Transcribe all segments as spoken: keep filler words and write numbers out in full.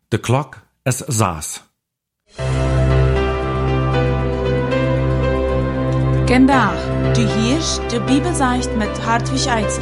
De klok is zes. Vandaag, du hörst die Bibel sagt mit Hartwig Eidsen.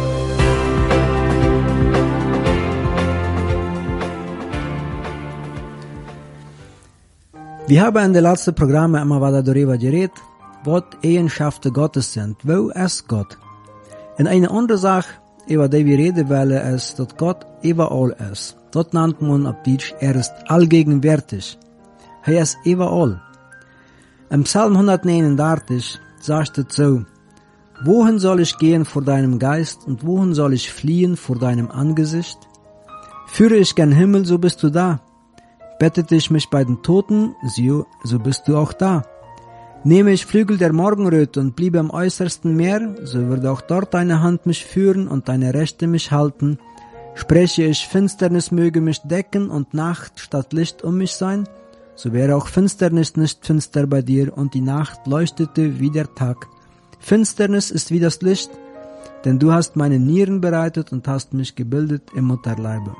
Wir haben in den letzten Programmen immer wieder darüber geredet, was Eigenschaften Gottes sind. Wo ist Gott? Und eine andere Sache, über die wir reden wollen, ist, dass Gott überall ist. Das nennt man auf Deutsch, er ist allgegenwärtig. Er ist überall. Im Psalm hundertneunundachtzig sagt es so: Wohin soll ich gehen vor deinem Geist und wohin soll ich fliehen vor deinem Angesicht? Führe ich gen Himmel, so bist du da. Bettete ich mich bei den Toten, siehe, so bist du auch da. Nehme ich Flügel der Morgenröte und bliebe am äußersten Meer, so würde auch dort deine Hand mich führen und deine Rechte mich halten. Spreche ich, Finsternis möge mich decken und Nacht statt Licht um mich sein, so wäre auch Finsternis nicht finster bei dir und die Nacht leuchtete wie der Tag. Finsternis ist wie das Licht, denn du hast meine Nieren bereitet und hast mich gebildet im Mutterleibe.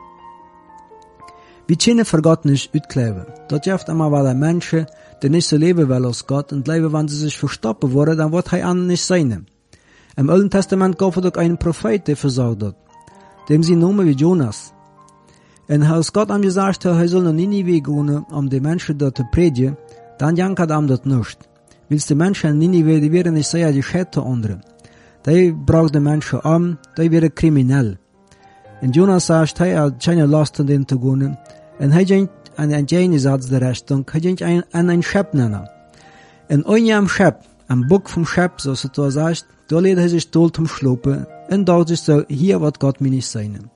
Wir können für Gott nicht utkleven. Dat jeft immer weil der Menschen, die nicht so leben will als Gott und leben, wenn sie sich verstoppen wollen, dann wird er an nicht sein. Im Alten Testament gab es auch einen Prophet, der versagt hat, dem sie nomen wie Jonas. Und als Gott ihm gesagt hat, er soll nach Ninive gehen, um die Menschen dort zu predigen, dann jankert ihm das nicht. Weil die Menschen in Ninive, die wären nicht sehr die Schätte andere. Die braucht die Menschen um, die wären kriminell. Und Jonas sagt, er hat keine Lust an denen zu gehen. Und er ging an einen Gegensatz der Richtung, er ging an einen Schöp nennen. Und ohne am Schöp, am Buck vom Schöp, so es da sagt, da lädt er sich toll zum Schlupen und dacht sich so, hier wird Gott mir nicht sein.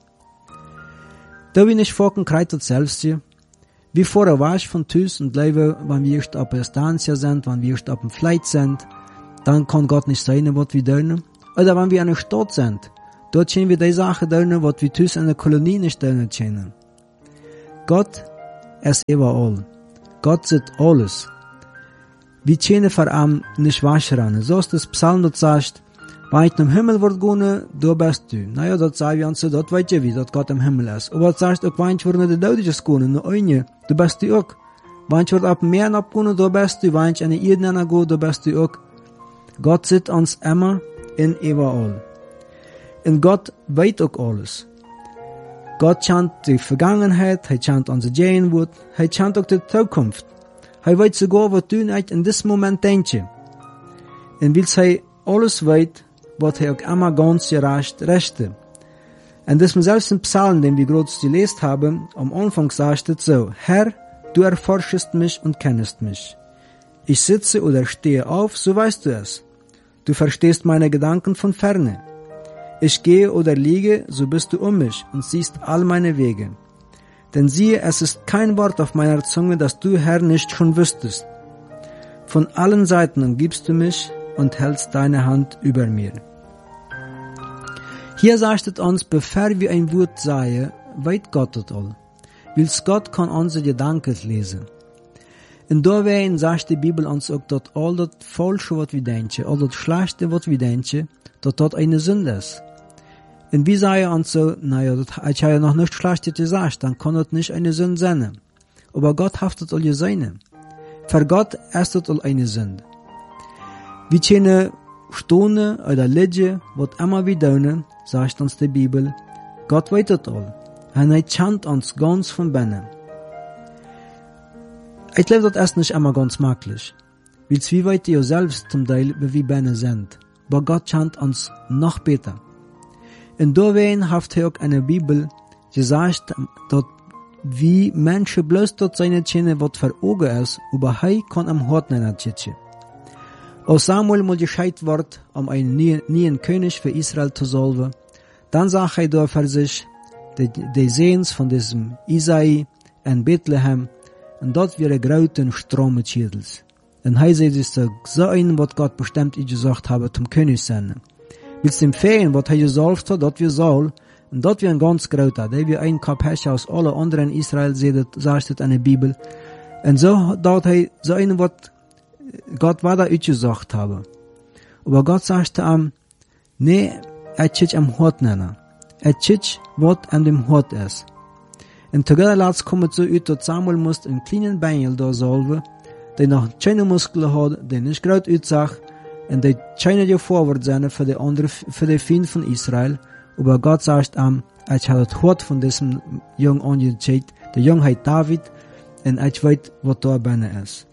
Da bin ich vorhin kreitet selbst hier. Wie vorher war ich von Tüß und lebe, wenn wir erst auf der Stanzia sind, wenn wir erst auf dem Flight sind, dann kann Gott nicht sein, was wir tun. Oder wenn wir in einer Stadt sind, dort können wir die Sachen tun, was wir Tüß in der Kolonie nicht tun können. Gott ist überall. Gott sieht alles. Wir können vor ihm nicht waschen. So ist das Psalm, das sagt, wenn ich im Himmel wird gehen, da bist du. Naja, das sagen wir uns so, das weiß ja wie, dass Gott im Himmel ist. Aber das sagt auch, wenn ich in die Dödiges gehen, nur eine, da bist du auch. Wenn ich auf dem Meer abgehen, da bist du. Wenn ich in die Erde gehe, da bist du auch. Gott sieht uns immer in überall. Und Gott weiß auch alles. Gott kennt die Vergangenheit, er kennt unsere Gegenwart, er kennt auch die Zukunft. Er weiß sogar, was du nicht in diesem Moment denkst. Und weil er alles weiß, wird er auch immer ganz gerecht rechte. Und das selbst im Psalm, den wir gerade gelesen haben, am Anfang sagt es so: Herr, du erforschest mich und kennest mich. Ich sitze oder stehe auf, so weißt du es. Du verstehst meine Gedanken von ferne. Ich gehe oder liege, so bist du um mich und siehst all meine Wege. Denn siehe, es ist kein Wort auf meiner Zunge, das du, Herr, nicht schon wüsstest. Von allen Seiten umgibst du mich und hältst deine Hand über mir. Hier sagt es uns, bevor wir ein Wort sagen, weit Gott es all. Weil Gott kann unsere Gedanken lesen. Und dawein sagt die Bibel uns auch, dass all das Falsche, was wir denken, all das Schlechte, was wir denken, dass das eine Sünde ist. Und wir sagen uns so, naja, das, ich habe ja noch nichts Schlechtes gesagt, dann kann das nicht eine Sünde sein. Aber Gott hat das all gesehen. Für Gott ist das all eine Sünde. Wir können stehen oder liegen, was immer wir tun, sagt uns die Bibel, Gott weiß das all. Und er kennt uns ganz von binnen. Ich glaube, das ist nicht immer ganz möglich. Weil wir weit ja selbst zum Teil, wie wir binnen sind. Aber Gott kennt uns noch besser. Und dawein hat er auch in der Bibel gesagt, dass wie Menschen bloß dort seine Tschene, was für Augen ist, aber er kann am Hort nennen Tschitsche. Als Samuel mal gescheit wird, um einen neuen König für Israel zu salven, dann sagt er da für sich, die, die Sehens von diesem Isai in Bethlehem, und dort wäre grauten Strom mit Schädels. Und er sieht sich so, so ein, was Gott bestimmt ich gesagt habe, zum König sein. Willst dem Feen, was er gesalbt hat, dort wir Saul, und dort wir ein ganz grauter, der wir ein Kapesche aus allen anderen Israel seht, sagt es in der Bibel. Und so, dort er so ein, was Gott war da ich gesagt habe. Aber Gott sagte ihm, nee, er tschitsch am Hort nennen. Er tschitsch, was an dem Hort ist. En tegelijkertijd komt het zo uit dat Samuel moest een kleine bengel daar zalven, die nog keine muskelen had, die niet groot uitzag, en die keine je voorwaarts zijn voor de andere, voor de vriend van Israël. Aber Gott sagt am, ich habe das Wort von diesem Jungen angezeigt, der Junge heißt David, und ich weiß, was da binnen ist.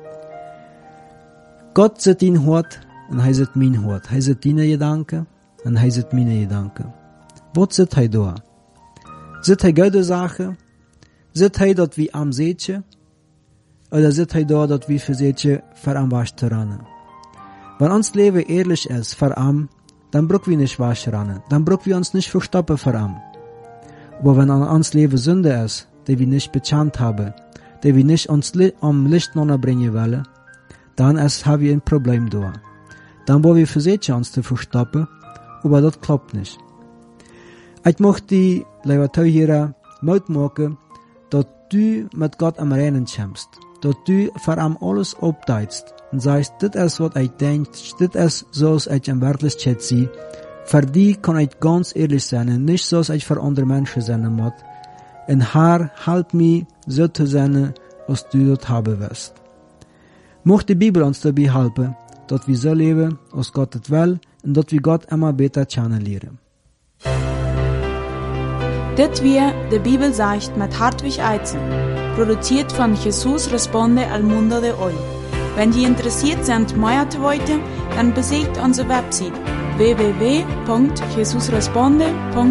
Gott zet ihn Hort, und hij zet mijn Hort. Hij zet deine Gedanken, und hij zet meine Gedanken. Wat zit hij da? Zit hij gute Sachen? Zit hij dat wie am Seetje? Oder zit hij da dat wie für Seetje ver am Waschterranen? Wenn ons Leben ehrlich ist, ver am, dann brauchen wir nicht waschen, dann brauchen wir uns nicht verstoppen vor ihm. Aber wenn an uns Leben Sünde ist, die wir nicht bekannt haben, die wir nicht uns li- am Licht bringen wollen, dann ist, haben wir ein Problem da. Dann wollen wir versuchen, uns zu verstoppen, aber das klappt nicht. Ich möchte die, liebe Zuhörer, Mut machen, dass du mit Gott am Reinen kämpfst, dass du vor ihm alles abteilst, und sagst, dit is wat ik denk, dit is zoals ik in werkelijkheid zie. Voor die kan ik ganz ehrlich zijn en niet zoals ik voor andere mensen zijn moet. En haar helpt mij zo te zijn als du dat hebben wirst. Mocht de Bibel ons daarbij helpen, dat we zo leven als God het wil en dat we God immer beter kennen leren. Dit weer de Bibel sagt mit Hartwig Eizen, produziert von Jesus Responde al Mundo de Hoy. Wenn Sie interessiert sind, mehr zu wollen, dann besucht unsere Website w w w punkt jesus responde punkt